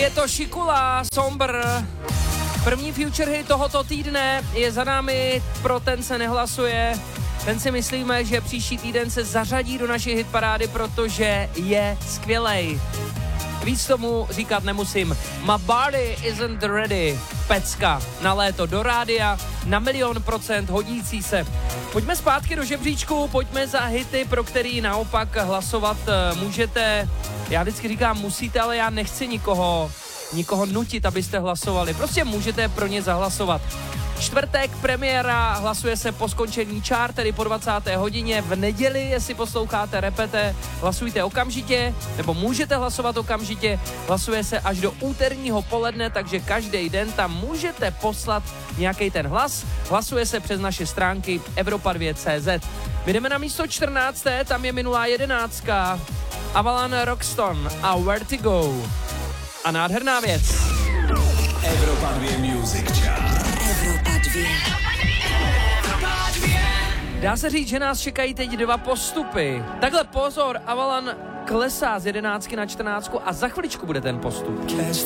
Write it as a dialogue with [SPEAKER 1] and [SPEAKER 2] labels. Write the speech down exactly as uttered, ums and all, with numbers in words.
[SPEAKER 1] Je to Šikula, Sombr. První future hit tohoto týdne je za námi, pro ten se nehlasuje. Ten si myslíme, že příští týden se zařadí do naší hitparády, protože je skvělej. Víc tomu říkat nemusím. My body isn't ready. Pecka na léto do rádia, na milion procent hodící se. Pojďme zpátky do žebříčku, pojďme za hity, pro který naopak hlasovat můžete. Já vždycky říkám musíte, ale já nechci nikoho, nikoho nutit, abyste hlasovali. Prostě můžete pro ně zahlasovat. Čtvrtek, premiéra, hlasuje se po skončení čár, tedy po dvacáté hodině. V neděli, jestli posloucháte Repete, hlasujte okamžitě, nebo můžete hlasovat okamžitě. Hlasuje se až do úterního poledne, takže každý den tam můžete poslat nějaký ten hlas. Hlasuje se přes naše stránky Evropa dva tečka cé zet. My jdeme na místo čtrnácté, tam je minulá jedenáctka. Avalon Roxton a Vertigo. A nádherná věc.
[SPEAKER 2] Evropa dva Music Chart.
[SPEAKER 3] Evropa dva.
[SPEAKER 1] Dá se říct, že nás čekají teď dva postupy. Takhle pozor, Avalon klesá z jedenáctky na čtrnáctku a za chviličku bude ten postup.